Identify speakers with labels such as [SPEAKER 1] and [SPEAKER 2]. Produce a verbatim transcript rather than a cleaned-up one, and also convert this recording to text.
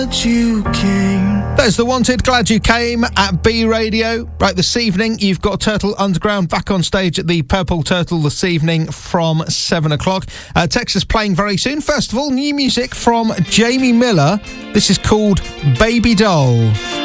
[SPEAKER 1] You came.
[SPEAKER 2] There's The Wanted, Glad You Came at B Radio. Right, this evening you've got Turtle Underground back on stage at the Purple Turtle this evening from seven o'clock. Uh, Texas playing very soon. First of all, new music from Jamie Miller. This is called Baby Doll.